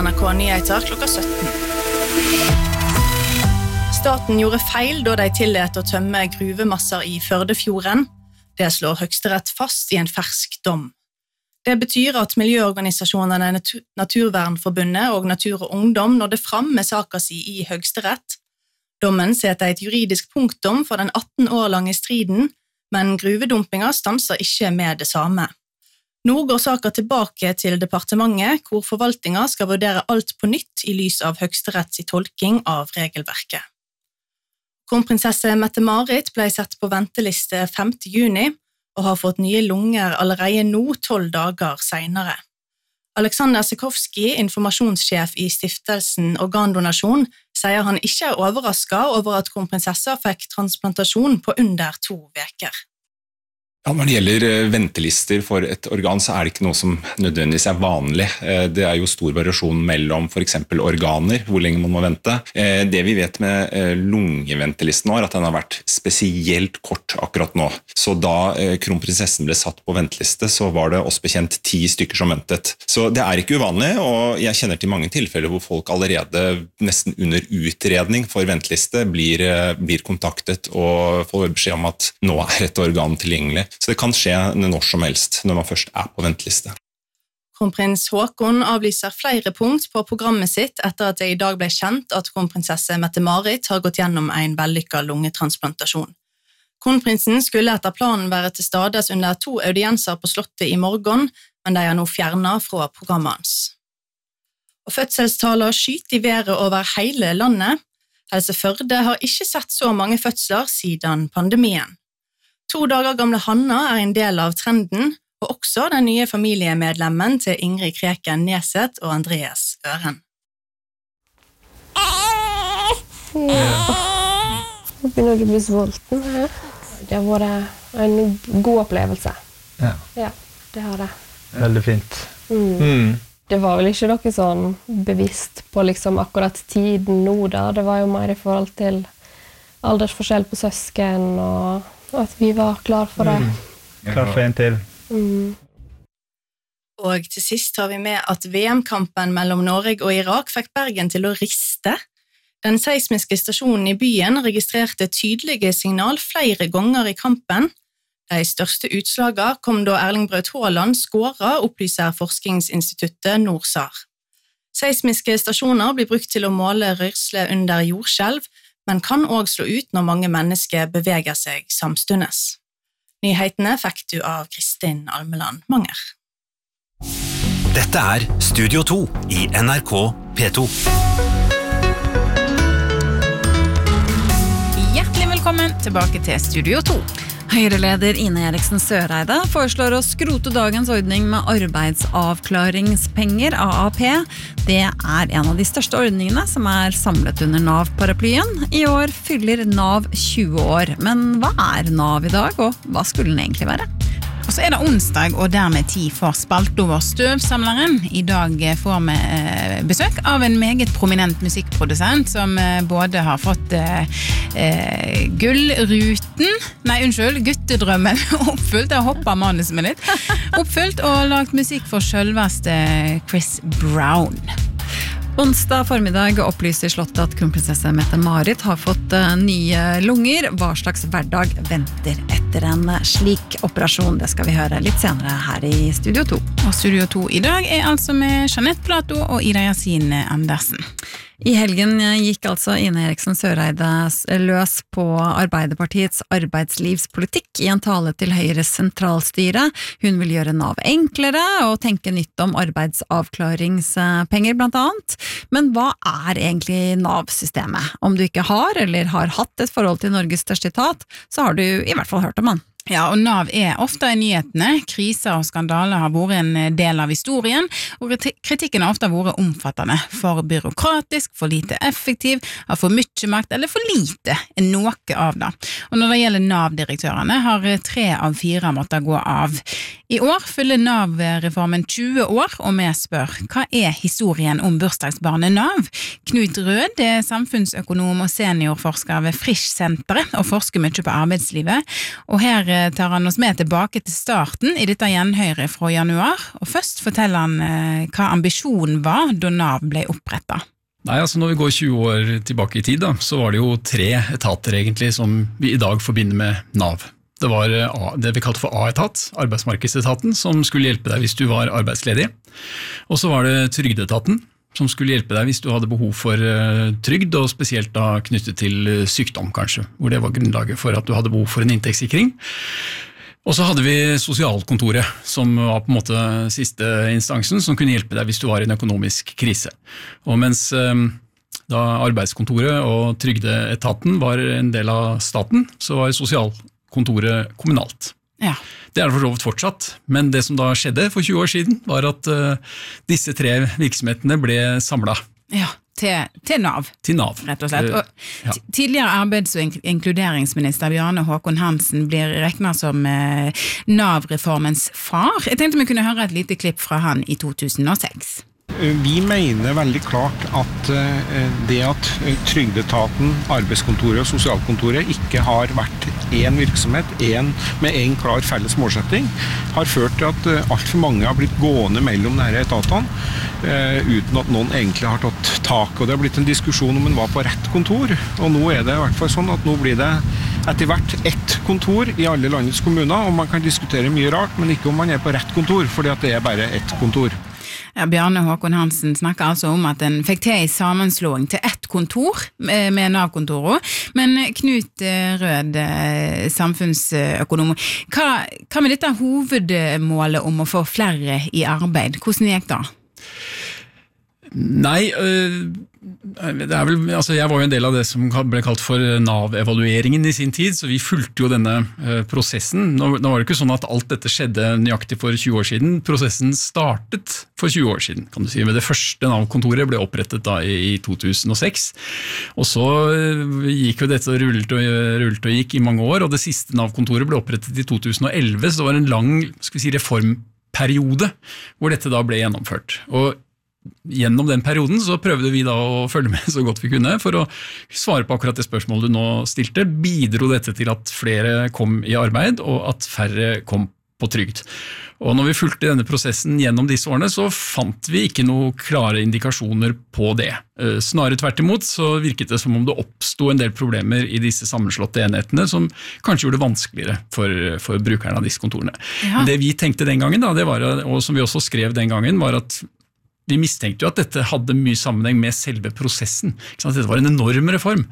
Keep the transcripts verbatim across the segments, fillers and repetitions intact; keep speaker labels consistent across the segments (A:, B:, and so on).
A: N R K Nyheter klokka sytten. Staten gjorde feil da de tillät å tømme gruvemasser i Førdefjorden. Det slår Høyesterett fast i en fersk dom. Det betyr at miljøorganisasjonene Naturvernforbundet og Natur og Ungdom nådde fram med saken sin i Høyesterett. Dommen setter et juridisk punktum for den atten år lange striden, men gruvedumpinga stanser ikke med det samme. Nå går saken tilbake til departementet, hvor forvaltninga skal vurdere alt på nytt i lys av Høyesteretts tolking av regelverket. Kronprinsesse Mette-Marit ble sett på venteliste femte juni og har fått nye lunger allerede nå tolv dager senere. Alexander Sikorski, informasjonssjef i stiftelsen Organdonasjon, sier han ikke er overrasket over at kronprinsessa fikk transplantasjon på under to veker.
B: Ja, når det gjelder ventelister for et organ, så er det ikke noe som nødvendigvis er vanlig. Det er jo stor variasjon mellom for eksempel organer, hvor lenge man må vente. Det vi vet med lungeventelisten nå er at den har vært spesielt kort akkurat nå. Så da kronprinsessen ble satt på venteliste, så var det oss bekjent ti stykker som ventet. Så det er ikke uvanlig, og jeg kjenner til mange tilfeller hvor folk allerede nesten under utredning for venteliste blir, blir kontaktet og får beskjed om at nå er et organ tilgjengelig. Så det kan skje når som helst, når man først er på venteliste.
A: Kronprins Haakon avlyser flere punkt på programmet sitt etter at det i dag ble kjent at kronprinsesse Mette-Marit har gått gjennom en vellykket lungetransplantasjon. Kronprinsen skulle etter planen være til stades under to audienser på slottet i morgen, men de er nå fjernet fra programmet hans. Og fødselstaler skyter i været over hele landet. Helse Førde har ikke sett så mange fødsler siden pandemien. To dager gamle Hanna er en del av trenden, og også den nye familiemedlemmen til Ingrid Kreken Neset og Andreas Øren.
C: Ja. Nå begynner du å bli sulten. Det har vært en god opplevelse.
D: Ja.
C: Ja, det har det.
D: Veldig fint.
C: Mm. Mm. Det var vel ikke noe sånn bevisst på liksom akkurat tiden nå da. Det var jo mer i forhold til aldersforskjell på søsken og at vi var klar for det.
D: Mm. Klar for en til.
C: Mm.
A: Og til sist har vi med at V M-kampen mellom Norge og Irak fikk Bergen til å riste. Den seismiske stasjonen i byen registrerte tydelige signal flere ganger i kampen. De største utslagene kom da Erling Braut Haaland skåret, opplyser forskningsinstituttet NORSAR. Seismiske stasjoner blir brukt til å måle rørsle under jordskjelv, men kan også slå ut når mange mennesker beveger seg samstundes. Nyhetene fikk du av Kristin Almeland Manger.
E: Dette er Studio to i N R K P to.
F: Hjertelig velkommen tilbake til Studio to.
G: Høyre-leder Ine Eriksen Søreide foreslår å skrote dagens ordning med arbeidsavklaringspenger, A A P. Det er en av de største ordningene som er samlet under NAV-paraplyen. I år fyller NAV tjue år. Men hva er NAV i dag, og hva skulle den egentlig være?
F: Og så er det onsdag, og dermed tid for spalt over støvsamleren. I dag får vi besøk av en meget prominent musikkprodusent som både har fått eh, gullruten, nei unnskyld, guttedrømmen oppfylt, jeg hopper manuset med litt, oppfylt og lagt musikk for selveste Chris Brown.
G: Onsdag formiddag opplyser Slottet at kronprinsesse Mette-Marit har fått nye lunger. Hva slags hverdag venter etter en slik operasjon? Det skal vi høre litt senere her i Studio to.
F: Og Studio to i dag er altså med Jeanette Plato og Ida Yasin Andersen.
G: I helgen gikk altså Ine Eriksen Søreide løs på Arbeiderpartiets arbeidslivspolitikk i en tale til Høyres sentralstyre. Hun vil gjøre NAV enklere og tenke nytt om arbeidsavklaringspenger blant annet. Men hva er egentlig NAV-systemet? Om du ikke har eller har hatt et forhold til Norges største etat, så har du i hvert fall hørt om den.
F: Ja, og NAV er ofte i nyhetene. Kriser og skandaler har vært en del av historien, og kritikken har ofte vært omfattende. For byråkratisk, for lite effektiv, har for mye makt, eller for lite, noe av det. Og når det gjelder NAV-direktørene, har tre av fire måttet gå av. I år fyller Nav-reformen tjue år, og vi spør, hva er historien om bursdagsbarnet Nav? Knut Rød er samfunnsøkonom og seniorforsker ved Frisch-senteret og forsker mye på arbeidslivet, og her tar han oss med tilbake til starten i dette gjenhøret fra januar, og først forteller han eh, hva ambisjonen var da Nav ble opprettet.
H: Nei, altså Når vi går tjue år tilbake i tid, da, så var det jo tre etater egentlig som vi i dag forbinder med Nav. Det var det vi kalte for A-etat, arbeidsmarkedsetaten, som skulle hjelpe deg hvis du var arbeidsledig. Og så var det trygdeetaten, som skulle hjelpe deg hvis du hadde behov for trygd, og spesielt da knyttet til sykdom kanskje, hvor det var grunnlaget for at du hadde behov for en inntektssikring. Og så hadde vi sosialkontoret, som var på en måte siste instansen, som kunne hjelpe deg hvis du var i en økonomisk krise. Og mens da arbeidskontoret og trygdeetaten var en del av staten, så var sosialkontoret kontoret kommunalt.
F: Ja.
H: Det er det for så vidt fortsatt, men det som da skjedde for tjue år siden, var at uh, disse tre virksomhetene ble samlet.
F: Ja, til, til Nav.
H: Til Nav.
F: Rett og slett. Og ja. Tidligere arbeids- og inkluderingsminister Bjarne Håkon Hansen blir regnet som uh, Nav-reformens far. Jeg tenkte vi kunne høre et lite klipp fra han i to tusen og seks.
I: Vi mener veldig klart at det at trygdeetaten, arbeidskontoret og sosialkontoret ikke har vært en virksomhet, en med en klar felles målsetting, har ført til at alt for mange har blitt gående mellom disse etatene uten at noen egentlig har tatt tak. Og det har blitt en diskusjon om en var på rett kontor, og nå er det i hvert fall sånn at nå blir det etter hvert ett kontor i alle landets kommuner, og man kan diskutere mye rart, men ikke om man er på rett kontor, fordi at det er bare ett kontor.
F: Ja, Bjarne Håkon Hansen snakker altså om at en fikk til en sammenslåing til ett kontor med Nav-kontoret, men Knut Rød, samfunnsøkonom, hva, hva med dette hovedmålet om å få flere i arbeid? Hvordan gikk det?
H: Nei, det er vel, altså jeg var jo en del av det som ble kalt for Nav-evalueringen i sin tid, så vi fulgte jo denne prosessen. Nå, nå var det ikke sånn at alt dette skjedde nøyaktig for tjue år siden. Prosessen startet for tjue år siden, kan du si. Men det første Nav-kontoret ble opprettet da i to tusen og seks. Og så gikk jo dette og rullet og, rullet og gikk i mange år, og det siste Nav-kontoret ble opprettet i to tusen og elleve, så det var en lang, skal vi si, reformperiode hvor dette da ble gjennomført. Og gjennom den perioden så prøvde vi da å følge med så godt vi kunne for å svare på akkurat det spørsmålet du nå stilte. Bidro dette til at flere kom i arbeid og at færre kom på trygd? Og når vi fulgte denne prosessen gjennom disse årene, så fant vi ikke noen klare indikasjoner på det. Snarere tvert imot så virket det som om det oppstod en del problemer i disse sammenslåtte enhetene som kanskje gjorde det vanskeligere for, for brukerne av disse kontorene. Ja. Det vi tenkte den gangen, da, det var, og som vi også skrev den gangen, var at vi mistenkte jo at dette hadde mye sammenheng med selve prosessen. Dette var en enorm reform.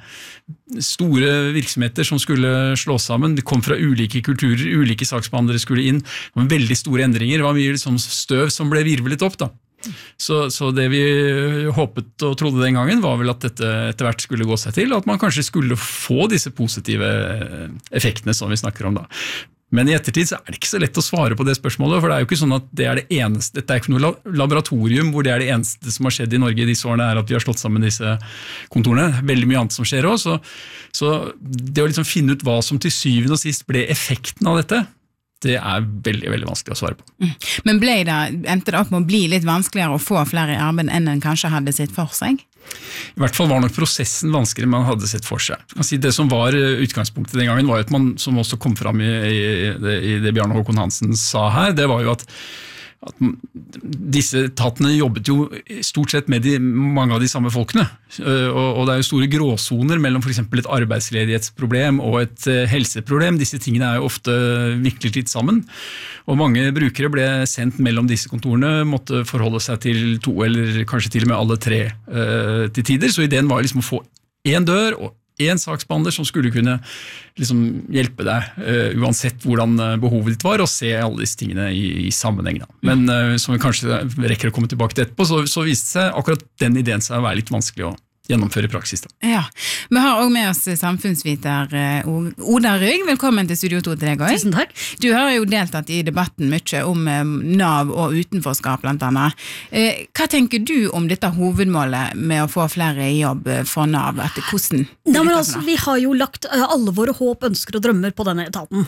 H: Store virksomheter som skulle slå sammen, de kom fra ulike kulturer, ulike saksbehandlere skulle inn, det var veldig store endringer, det var mye liksom støv som ble virvelet opp da. Så, så det vi håpet og trodde den gangen var vel at dette etter hvert skulle gå seg til, og at man kanskje skulle få disse positive effektene som vi snakker om da. Men i ettertid så er det ikke så lett å svare på det spørsmålet, for det er jo ikke sånn at det er det eneste, dette er ikke noe laboratorium hvor det er det eneste som har skjedd i Norge i disse årene er at vi har slått sammen disse kontorene. Veldig mye annet som skjer også, så, så det å liksom finne ut hva som til syvende og sist ble effekten av dette, det er veldig, veldig vanskelig å svare på.
F: Men ble det, endte det opp med å bli litt vanskeligere å få flere i arbeid enn en kanskje hadde sett for seg?
H: I hvert fall var nok prosessen vanskeligere enn man hadde sett for seg. Det som var utgangspunktet den gangen var at man, som også kom fram i, i, i det Bjarne Håkon Hansen sa her, det var jo at at disse etatene jobbet jo stort sett med de, mange av de samme folkene, og, og det er jo store gråsoner mellom for eksempel et arbeidsledighetsproblem og et helseproblem. Disse tingene er jo ofte viklet litt sammen, og mange brukere ble sendt mellom disse kontorene, måtte forholde seg til to eller kanskje til og med alle tre uh, til tider, så ideen var liksom å få en dør og en saksbehandler som skulle kunne liksom hjelpe deg uh, uansett hvordan behovet ditt var, og se alle disse tingene i, i sammenheng. Da. Men uh, som vi kanskje rekker å komme tilbake til etterpå, så, så viste seg akkurat den ideen seg å være litt vanskelig å gjennomføre i praksis. Da.
F: Ja, vi har også med oss samfunnsviter Oda Rygg. Velkommen til Studio to til deg også.
J: Tusen takk.
F: Du har jo deltatt i debatten mye om Nav og utenforskap blant annet. Hva tenker du om dette hovedmålet med å få flere i jobb for Nav? Etter hvordan?
J: Ja, men altså, vi har jo lagt alle våre håp, ønsker og drømmer på denne etaten.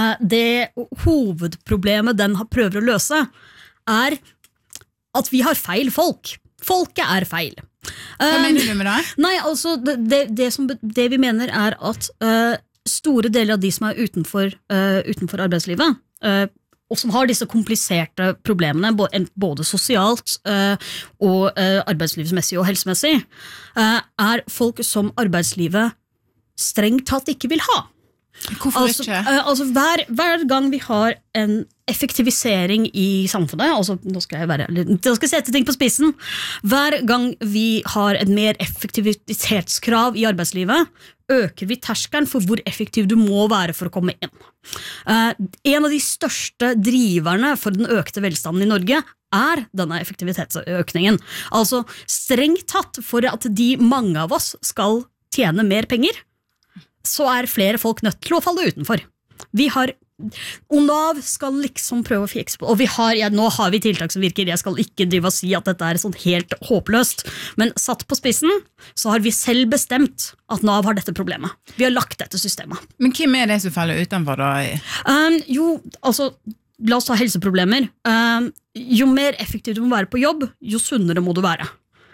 J: Det hovedproblemet den prøver å løse er at vi har feil folk. Folket er feil.
F: Hva um, mener du med det?
J: Nei, altså, det, det, det, som, det vi mener er at uh, store deler av de som er utenfor, uh, utenfor arbeidslivet, uh, og som har disse kompliserte problemene, både sosialt uh, og uh, arbeidslivsmessig og helsemessig, uh, er folk som arbeidslivet strengt tatt ikke vil ha.
F: Hvorfor
J: altså,
F: ikke?
J: Uh, altså hver, hver gang vi har en effektivisering i samfunnet, altså nå skal jeg være, nå skal jeg sette ting på spissen, hver gang vi har et mer effektivitetskrav i arbeidslivet, øker vi terskelen for hvor effektiv du må være for å komme inn. Uh, en av de største driverne for den økte velstanden i Norge er denne effektivitetsøkningen. Altså strengt tatt for at de mange av oss skal tjene mer penger, så er flere folk nødt til å falle utenfor. Vi har, og Nav skal liksom prøve å fikse på, og vi har, ja, nå har vi tiltak som virker, jeg skal ikke drive og si at dette er sånn helt håpløst, men satt på spissen, så har vi selv bestemt at Nav har dette problemet. Vi har lagt dette systemet.
F: Men hvem er det som faller utenfor da?
J: Um, jo, altså, la oss ta helseproblemer. Um, jo mer effektiv du må være på jobb, jo sunnere må du være.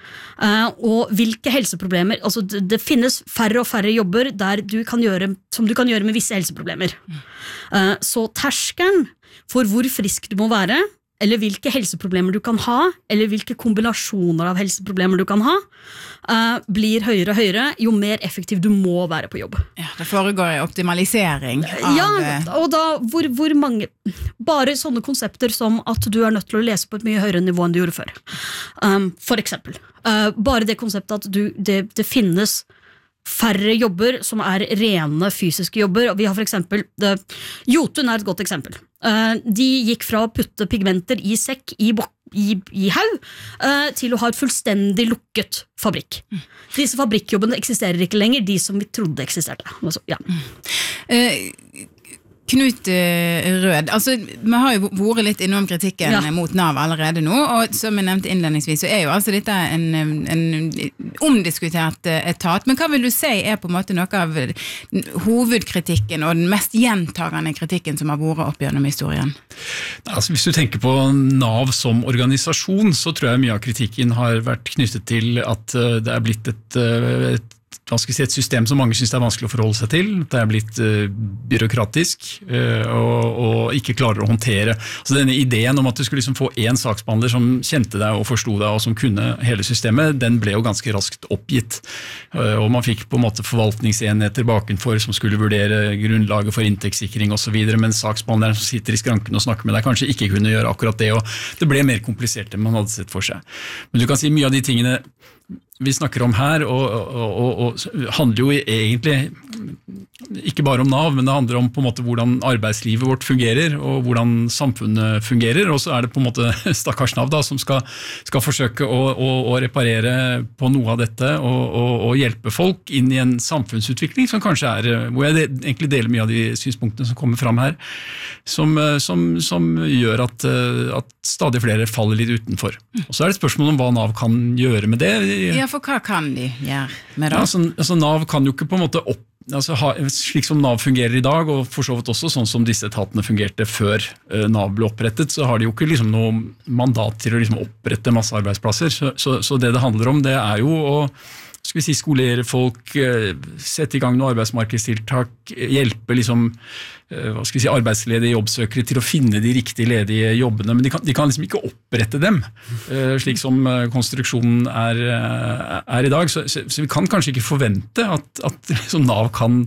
J: Uh, og hvilke helseproblemer, altså det, det finnes færre og færre jobber der du kan gjøre, som du kan gjøre med visse helseproblemer. Uh, så terskelen for hvor frisk du må være, eller hvilke helseproblemer du kan ha, eller hvilke kombinasjoner av helseproblemer du kan ha, uh, blir høyere og høyere, jo mer effektiv du må være på jobb.
F: Ja, det foregår optimalisering av...
J: Ja, og da hvor, hvor mange... Bare sånne konsepter som at du er nødt til å lese på et mye høyere nivå enn du gjorde før. Um, for eksempel. Uh, bare det konseptet at du, det, det finnes færre jobber som er rene fysiske jobber. Vi har for eksempel, det, Jotun er et godt eksempel. Uh, de gikk fra å putte pigmenter i sekk i, i, i haug uh, til å ha et fullstendig lukket fabrikk. Mm. Disse fabrikkjobbene eksisterer ikke lenger, de som vi trodde eksisterte. Altså, ja.
F: Mm. Uh, Knut Rød, altså vi har jo vært litt innom kritikken ja. mot Nav allerede nå, og som jeg nevnte innledningsvis, så er jo altså dette en, en omdiskutert etat, men hva vil du si er på en måte noe av hovedkritikken og den mest gjentagende kritikken som har vært opp gjennom historien?
H: Altså, hvis du tenker på Nav som organisasjon, så tror jeg mye av kritikken har vært knyttet til at det er blitt et, et hva skal vi si, et system som mange synes det er vanskelig å forholde seg til. Det er blitt uh, byråkratisk uh, og, og ikke klarer å håndtere. Så denne ideen om at du skulle liksom få en saksbehandler som kjente deg og forstod deg og som kunne hele systemet, den ble jo ganske raskt oppgitt. Uh, og man fikk på en måte forvaltningsenheter bakenfor som skulle vurdere grunnlaget for inntektssikring og så videre, men saksbehandleren som sitter i skranken og snakker med deg kanskje ikke kunne gjøre akkurat det, og det ble mer komplisert enn man hadde sett for seg. Men du kan si mye av de tingene vi snakker om her, og, og, og, og handler jo egentlig ikke bare om Nav, men det handler om på en måte hvordan arbeidslivet vårt fungerer, og hvordan samfunnet fungerer, og så er det på en måte stakkars Nav da, som skal, skal forsøke å, å, å reparere på noe av dette, og, og, og hjelpe folk inn i en samfunnsutvikling, som kanskje er, hvor jeg egentlig deler mye av de synspunktene som kommer fram her, som, som, som gjør at, at stadig flere faller litt utenfor. Og så er det et spørsmål om hva Nav kan gjøre med det.
F: Ja, for hva kan de gjøre med det?
H: Ja, altså, altså Nav kan jo ikke på en måte opp, altså, ha, slik som Nav fungerer i dag, og for så vidt også sånn som disse etatene fungerte før uh, Nav ble opprettet, så har de jo ikke liksom noe mandat til å liksom opprette masse arbeidsplasser. Så, så, så det det handler om, det er jo å skal vi si, skolere folk, sette i gang noen arbeidsmarkedstiltak, hjelpe liksom, hva skal vi si, arbeidsledige jobbsøkere til å finne de riktige ledige jobbene, men de kan, de kan liksom ikke opprette dem, slik som konstruksjonen er, er i dag. Så, så, så vi kan kanskje ikke forvente at, at liksom Nav kan,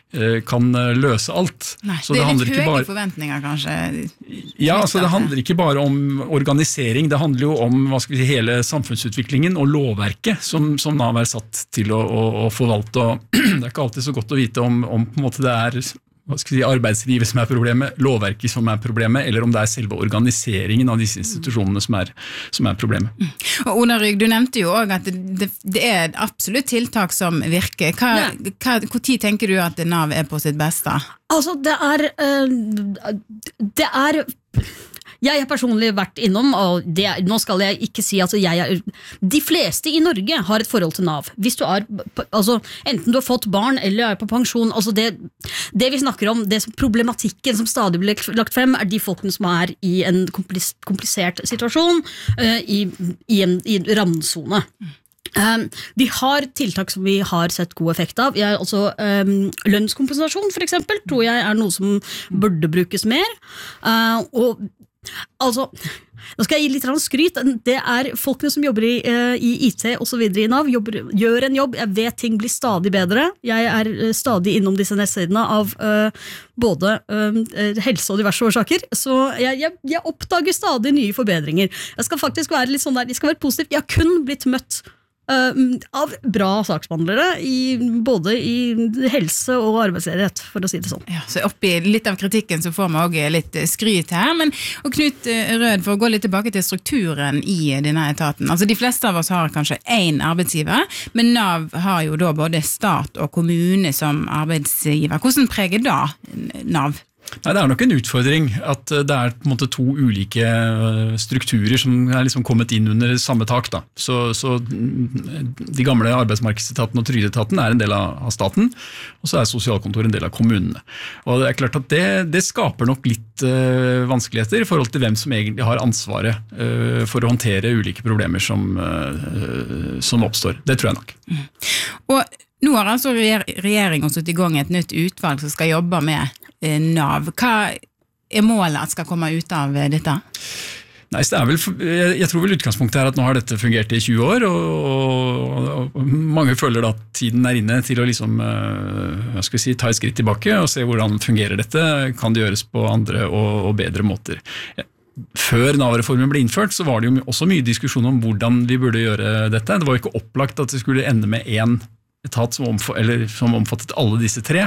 H: kan løse alt.
F: Nei,
H: så
F: det er
H: det
F: litt høye
H: bare,
F: forventninger kanskje.
H: Ja, altså det handler ikke bare om organisering, det handler jo om hva skal vi si, hele samfunnsutviklingen og lovverket som, som Nav er satt til å, å, å forvalte, og det er ikke alltid så godt å vite om, om på en måte det er hva skal jeg si, arbeidslivet som er problemet, lovverket som er problemet, eller om det er selve organiseringen av disse institusjonene som er, som er problemet.
F: Og Oda Rygg, du nevnte jo også at det, det er absolutt tiltak som virker. Hva, hva, hvor tid tenker du at NAV er på sitt beste?
J: Altså, det er uh, det er jeg har personlig vært innom, og det, nå skal jeg ikke si at jeg er, de fleste i Norge har et forhold til NAV. Hvis du er, altså, enten du har fått barn eller er på pensjon, altså det, det vi snakker om, det som problematikken som stadig blir lagt frem, er de folkene som er i en komplis, komplisert situasjon, uh, i, i en i randzone. Um, de har tiltak som vi har sett god effekt av. Jeg, altså, um, lønnskompensasjon for eksempel, tror jeg er noe som burde brukes mer. Uh, og altså, nå skal jeg gi litt skryt. Det er folkene som jobber i, uh, i I T og så videre i NAV, jobber, gjør en jobb. Jeg vet ting blir stadig bedre. Jeg er uh, stadig innom disse nettsidene av uh, både uh, helse og diverse årsaker, så jeg, jeg, jeg oppdager stadig nye forbedringer. Jeg skal faktisk være litt sånn der, jeg skal være positiv. Jeg har kun blitt møtt Uh, av bra saksbehandlere i, både i helse og arbeidsledighet, for å si det sånn.
F: Ja, så oppi litt av kritikken så får vi også litt skryt her, men og Knut Rød, for å gå litt tilbake til strukturen i denne etaten. Altså de fleste av oss har kanskje en arbeidsgiver, men NAV har jo da både stat og kommune som arbeidsgiver. Hvordan preger da NAV?
H: Nei, det er nok en utfordring at det er på en måte to ulike strukturer som er liksom kommet inn under samme tak. Da. Så, så de gamle arbeidsmarkedsetaten og trygdeetaten er en del av staten, og så er sosialkontoret en del av kommunene. Og det er klart at det, det skaper nok litt uh, vanskeligheter i forhold til hvem som egentlig har ansvaret uh, for å håndtere ulike problemer som, uh, som oppstår. Det tror jeg nok.
F: Mm. Og nå har altså regjeringen satt i gang et nytt utvalg som skal jobbe med NAV. Hva er målet at skal komme ut av dette?
H: Nei, det er vel, jeg tror vel utgangspunktet er at nå har dette fungert i tjue år, og, og, og mange føler at tiden er inne til å liksom, hva skal vi si, ta et skritt tilbake og se hvordan fungerer dette, kan det gjøres på andre og, og bedre måter. Før NAV-reformen ble innført, så var det jo også mye diskusjon om hvordan vi burde gjøre dette. Det var jo ikke opplagt at det skulle ende med én etat som, omf- eller, som omfattet alle disse tre.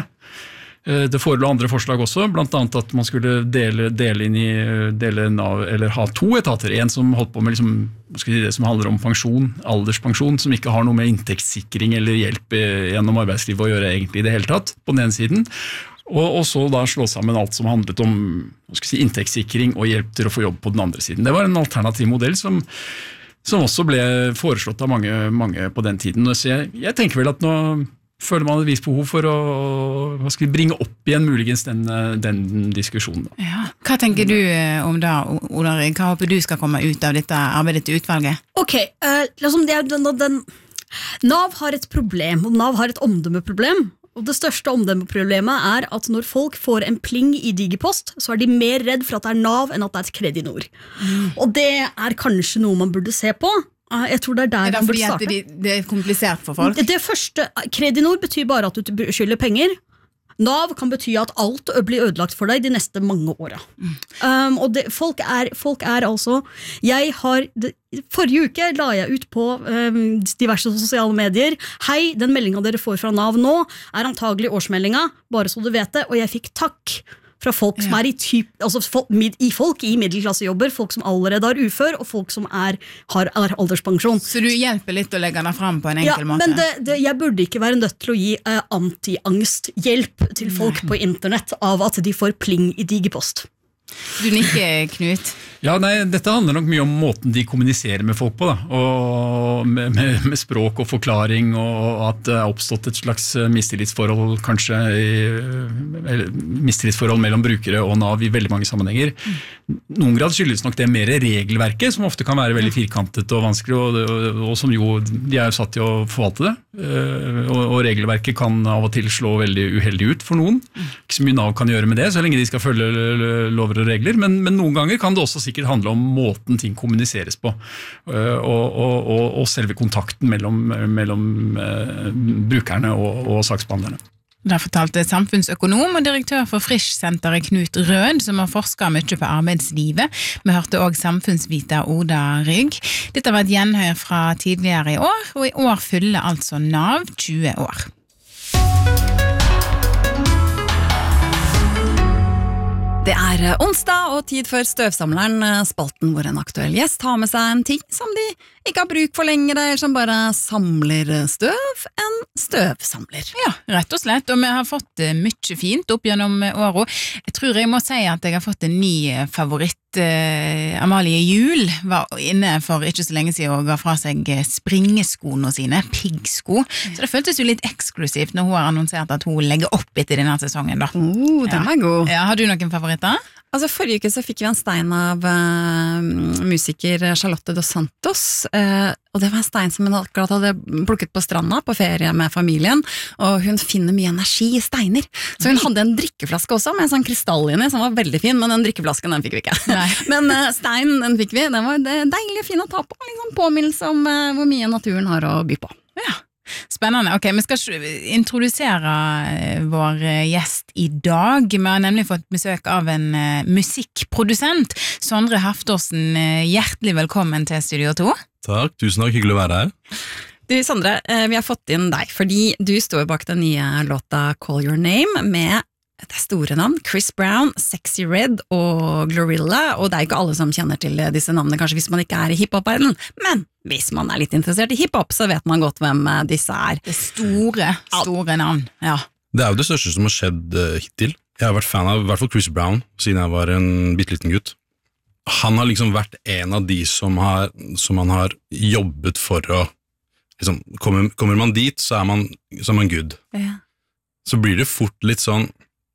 H: Det forelå andre forslag også, blant annet at man skulle dele, dele inn i dele NAV, eller ha to etater. En som holdt på med liksom, skal jeg si, det som handler om pensjon, alderspensjon, som ikke har noe med inntektssikring eller hjelp gjennom arbeidslivet å gjøre egentlig i det hele tatt, på den ene siden. Og, og så da slå sammen alt som handlet om hva skal jeg si, inntektssikring og hjelp til å få jobb på den andre siden. Det var en alternativ modell som som også ble foreslått av mange, mange på den tiden. Så jeg, jeg tenker vel at nå føler man et visst behov for å hva skal vi, bringe opp igjen muligens den, den diskusjonen.
F: Ja. Hva tenker du om da, Oda Rygg? Hva håper du skal komme ut av dette arbeidet til utvalget?
J: Ok, uh, liksom det er den, den, NAV har et problem, og NAV har et omdømmeproblem. Og det største omdømmeproblemet er at når folk får en pling i Digipost, så er de mer redd for at det er NAV enn at det er et Kredinor. Mm. Og det er kanskje noe man burde se på. Jeg tror det er der
F: er det
J: man burde starte.
F: Det, det er komplisert for folk?
J: Det, det første, Kredinor betyr bare at du skylder penger. NAV kan bety at alt blir ødelagt for deg de neste mange årene. Mm. Um, og det, folk, er, folk er altså jeg har, det, forrige uke la jeg ut på um, diverse sosiale medier. Hei, den meldingen dere får fra NAV nå er antagelig årsmeldinga, bare så du vet det, og jeg fikk takk fra folk som er i, typ, altså folk, i folk i middelklassejobber, folk som allerede har ufør, og folk som er, har alderspensjon.
F: Så du hjelper litt å legge den frem på en enkel
J: ja,
F: måte?
J: Men det, det, jeg burde ikke være nødt til å gi uh, anti-angsthjelp til folk Nei. På internett av at de får pling i Digipost.
F: Du nikker, Knut.
H: Ja, nei, dette handler nok mye om måten de kommuniserer med folk på, da. Og med, med, med språk og forklaring, og at det er oppstått et slags mistillitsforhold, kanskje i, eller, mistillitsforhold mellom brukere og NAV i veldig mange sammenhenger. Noen grad skyldes nok det mer regelverket, som ofte kan være veldig firkantet og vanskelig, og, og, og som jo, de er jo satt til å forvalte det. Og, og regelverket kan av og til slå veldig uheldig ut for noen. Ikke så mye NAV kan gjøre med det, så lenge de skal følge lover og regler, men, men noen ganger kan det også sikkert handle om måten ting kommuniseres på, og, og, og, og selve kontakten mellom, mellom uh, brukerne og, og saksbehandlerne.
F: Det fortalte samfunnsøkonom og direktør for Frisch-senteret Knut Rød, som har forsket mye på arbeidslivet. Vi hørte også samfunnsviter Oda Rygg. Dette var et gjenhør fra tidligere i år, og i år fyller altså NAV tjue år.
G: Det er onsdag og tid for Støvsamleren, spalten hvor en aktuell gjest har med seg en ting som de ikke har bruk for lenger, eller som bare samler støv, en støvsamler.
F: Ja, rett og slett, og vi har fått mye fint opp gjennom året. Jeg tror jeg må si at jeg har fått en ny favoritt. Amalie Juel var inne for ikke så lenge siden og ga fra seg springeskoene sine, piggsko, så det føltes jo litt eksklusivt når hun har annonsert at hun legger opp etter denne sesongen da.
G: Oh, den er god.
F: Ja, har du noen favoritter?
G: Altså, forrige uke så fikk vi en stein av uh, musiker Charlotte dos Santos, uh, og det var en stein som hun akkurat hadde plukket på stranda på ferie med familien, og hun finner mye energi i steiner. Så hun hadde en drikkeflaske også, med en sånn krystall inni, som var veldig fin, men den drikkeflasken, den fikk vi ikke. Nei. Men uh, steinen, den fikk vi, den var deilig og fin å ta på, liksom påminnelse om uh, hvor mye naturen har å by på.
F: Ja. Spennende. Ok, vi skal introdusere vår gjest i dag. Vi har nemlig fått besøk av en musikkprodusent. Sondre Haftorsen, hjertelig velkommen til Studio to.
K: Takk, tusen takk, hyggelig å være her.
G: Du Sondre, vi har fått inn deg, fordi du står bak den nye låta Call Your Name med et store navn, Chris Brown, Sexy Red og Glorilla, og det er ikke alle som kjenner til disse navnene, kanskje hvis man ikke er i hiphop-verden, men hvis man er litt interessert i hiphop, så vet man godt hvem disse er.
F: Det store, store navn, ja.
K: Det er jo det største som har skjedd uh, hittil. Jeg har vært fan av i hvert fall Chris Brown, siden jeg var en bitteliten gutt. Han har liksom vært en av de som, har, som han har jobbet for å, liksom, kommer, kommer man dit, så er man, så er man good.
G: Ja.
K: Så blir det fort litt sånn,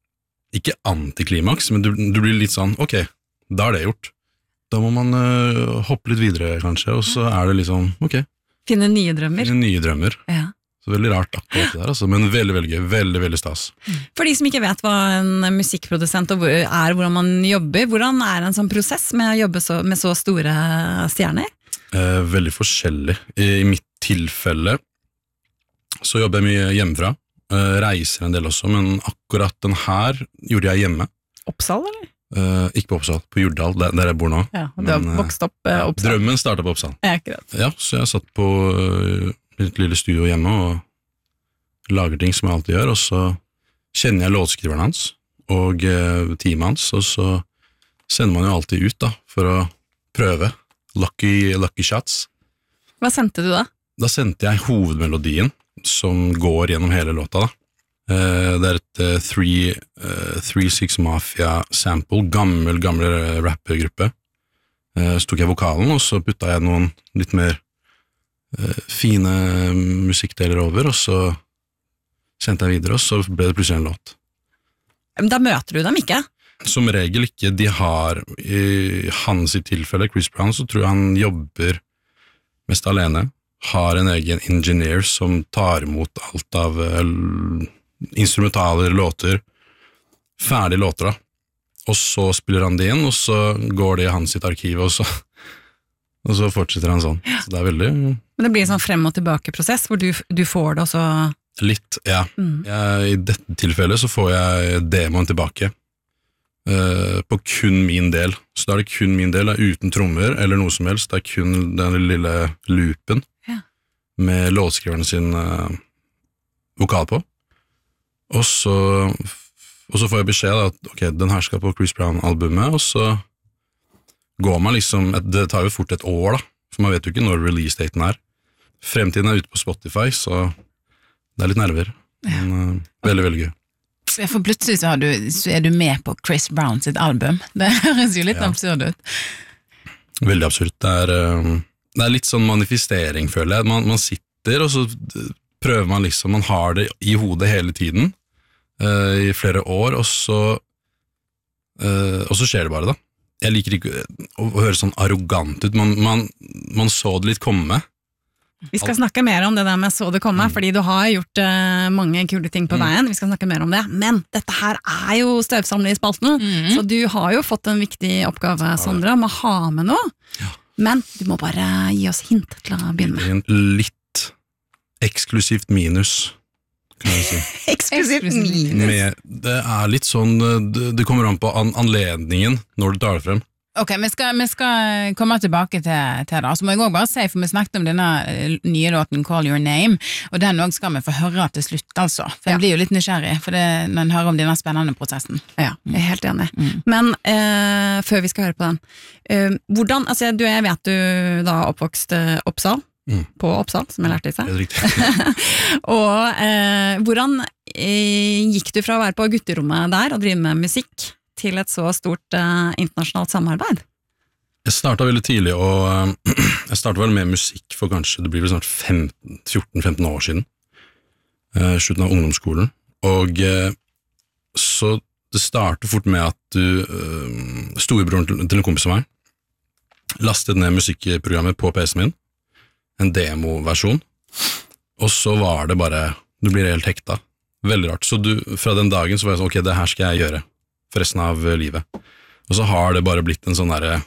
K: ikke antiklimaks, men du, du blir litt sånn, ok, da er det gjort. Da må man uh, hoppe litt videre, kanskje, og så er det liksom, ok.
G: Finne nye drømmer.
K: Finne nye drømmer.
G: Ja.
K: Så veldig rart akkurat det der, altså, men veldig, veldig gøy, veldig, veldig stas.
G: For de som ikke vet hva en musikkprodusent er, hvordan man jobber, hvordan er en sånn prosess med å jobbe så, med så store stjerner?
K: Eh, veldig forskjellig. I, I mitt tilfelle så jobber jeg mye hjemmefra. Uh, reiser en del også, men akkurat den her gjorde jeg hjemme.
G: Oppsal, eller?
K: Uh, ikke på Oppsal, på Jordal, der, der jeg bor nå.
G: Ja, og du har vokst opp uh, Oppsal.
K: Drømmen startet på Oppsal.
G: Ja, akkurat.
K: Ja, så jeg satt på uh, et lille studio hjemme og lager ting som jeg alltid gjør, og så kjenner jeg låtskriveren hans og uh, teamet hans, og så sender man jo alltid ut da, for å prøve lucky, lucky shots.
G: Hva sendte du da?
K: Da sendte jeg hovedmelodien, som går gjennom hele låta da. Uh, det er et uh, three, uh, three Six Mafia sample, gammel, gammel rappergruppe. Uh, så tok jeg vokalen, og så putta jeg noen litt mer uh, fine musikkdeler over, og så sendte jeg videre, og så ble det plutselig en låt.
G: Men da møter du dem ikke?
K: Som regel ikke. De har, i hans i tilfelle, Chris Brown, så tror jeg han jobber mest alene. Har en egen engineer som tar imot alt av uh, instrumentaler, låter, ferdige låter da. Og så spiller han det inn, og så går det i hans sitt arkiv, og så, og så fortsetter han sånn. Så det er veldig...
G: Men det blir en sånn frem og tilbake prosess, hvor du, du får det, og så...
K: Litt, ja.
G: Mm.
K: Jeg, I dette tilfellet så får jeg demoen tilbake, uh, på kun min del. Så da er det kun min del, uten trommer eller noe som helst, det er kun den lille loopen. Med låtskriveren sin uh, vokal på. Og så, og så får jeg beskjed da, at ok, den her skal på Chris Brown-albumet, og så går man liksom, det tar jo fort et år da, for man vet jo ikke når release-daten er. Fremtiden er ute på Spotify, så det er litt nerver. Men uh, veldig, veldig gøy.
F: For plutselig så, har du, så er du med på Chris Brown sitt album. Det høres jo litt ja. absurd ut.
K: Veldig absurd. Det er... Uh, Det er litt sånn manifestering, føler jeg. Man, man sitter, og så prøver man liksom, man har det i hodet hele tiden, uh, i flere år, og så, uh, og så skjer det bare da. Jeg liker ikke å, å høre sånn arrogant ut. Man, man, man så det litt komme.
G: Vi skal snakke mer om det der med så det komme, mm. fordi du har gjort uh, mange kule ting på mm. veien. Vi skal snakke mer om det. Men dette her er jo støvsamler i spalten, mm. så du har jo fått en viktig oppgave, Sondre, om å ha med noe. Ja. Men du må bare gi oss hint til å begynne med.
K: Litt eksklusivt minus, kan jeg si.
G: Eksklusivt minus.
K: Med, det er litt sånn, det, det kommer an på an, anledningen når du tar det frem.
F: Ok, vi skal, vi skal komme tilbake til, til det. Så må jeg også bare si, for vi snakket om denne nye låten Call Your Name, og den også skal vi få høre til slutt, altså. For jeg ja. blir jo litt nysgjerrig, for det, når en hører om denne spennende prosessen.
G: Ja, jeg er helt enig. Mm. Men eh, før vi skal høre på den, eh, hvordan, altså du, jeg vet du da oppvokst eh, Oppsal, mm. på Oppsal, som jeg lærte i seg.
K: Det er riktig.
G: og eh, hvordan eh, gikk du fra å være på gutterommet der og drive med musikk, til et så stort uh, internasjonalt samarbeid?
K: Jeg startet veldig tidlig, og uh, jeg startet vel med musikk for kanskje, det blir vel snart fjorten femten år siden, uh, slutten av ungdomsskolen, og uh, så det startet fort med at du, uh, storebroren til, til en kompis av meg, lastet ned musikkprogrammet på P C-en min, en demoversjon, og så var det bare, du blir helt hekta, veldig rart, så du, fra den dagen så var jeg sånn, ok, det her skal jeg gjøre, for resten av livet. Og så har det bare blitt en sånn der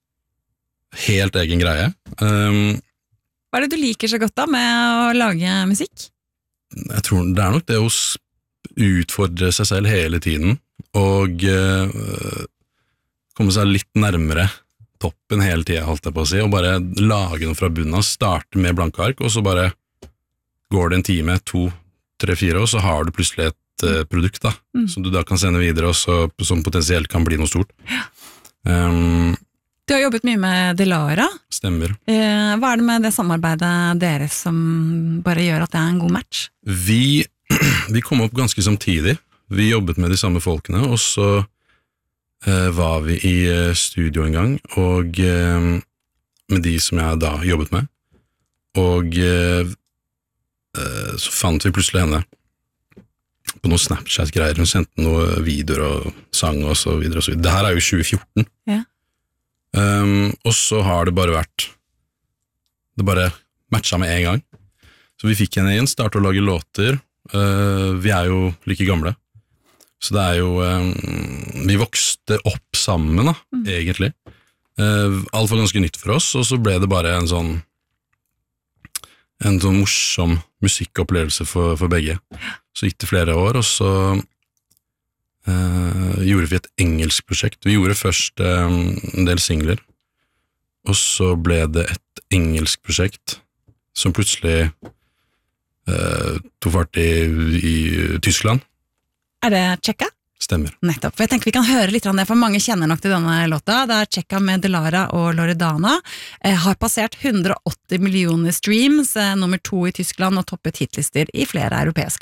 K: helt egen greie. Um,
G: Hva er det du liker så godt da med å lage musikk?
K: Jeg tror det er nok det å utfordre seg selv hele tiden, og uh, komme seg litt nærmere toppen hele tiden, holdt jeg på å si, og bare lage noe fra bunnen av, starte med blanke ark, og så bare går det en time, to, tre, fire, og så har du plutselig et produkt da, mm. som du da kan sende videre, og så, som potensielt kan bli noe stort.
G: Ja.
K: Um,
G: du har jobbet mye med Delara.
K: Stemmer.
G: Eh, hva er det med det samarbeidet deres som bare gjør at det er en god match?
K: Vi, vi kom opp ganske samtidig. Vi jobbet med de samme folkene, og så eh, var vi i studio en gang, og eh, med de som jeg da jobbet med, og eh, så fant vi plutselig henne på noen Snapchat-greier, hun sendte noen videoer og sang og så videre og så videre. Det her er jo tjue fjorten.
G: Ja.
K: Um, og så har det bare vært, det bare matcha med en gang. Så vi fikk henne igjen, startet å lage låter. Uh, vi er jo like gamle. Så det er jo, um, vi vokste opp sammen da, mm. egentlig. Uh, alt var ganske nytt for oss, og så ble det bare en sånn, en sånn morsom musikkopplevelse for, for begge. Så gikk det flere år, og så uh, gjorde vi et engelsk prosjekt. Vi gjorde først um, en del singler, og så ble det et engelsk prosjekt som plutselig uh, tog fart i, i Tyskland.
G: Er det Tjekka?
K: Stemmer.
G: Nettopp, for jeg tenker vi kan høre litt om det, for mange kjenner nok til denne låta. Det er Tjekka med Delara og Loredana. Eh, har passert hundre og åtti millioner streams, eh, nummer to i Tyskland og toppet hitlister i flere europeiske